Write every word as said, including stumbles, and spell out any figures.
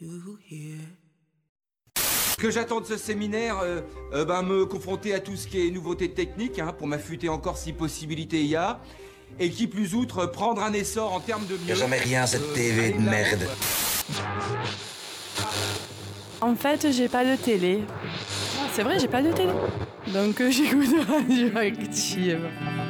Ce que j'attends de ce séminaire, euh, euh, ben, me confronter à tout ce qui est nouveauté technique, hein, pour m'affûter encore si possibilité y a, et qui plus outre, prendre un essor en termes de mieux. Y'a jamais rien cette euh, T V aller de de l'avant, merde. quoi. En fait, j'ai pas de télé. C'est vrai, j'ai pas de télé. Donc euh, j'écoute Radio Active.